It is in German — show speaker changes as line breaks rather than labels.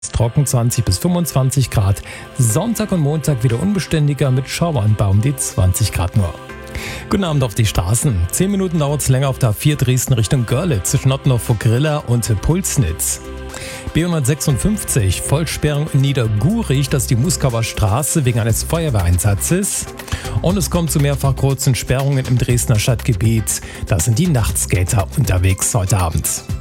Trocken 20 bis 25 Grad. Sonntag und Montag wieder unbeständiger mit Schaueranbau um die 20 Grad nur. Guten Abend auf die Straßen. 10 Minuten dauert es länger auf der A4 Dresden Richtung Görlitz zwischen Nottenhof-Grilla und Pulsnitz. B156, Vollsperrung in Niedergurich, das ist die Muskauer Straße wegen eines Feuerwehreinsatzes. Und es kommt zu mehrfach kurzen Sperrungen im Dresdner Stadtgebiet. Da sind die Nachtskater unterwegs heute Abend.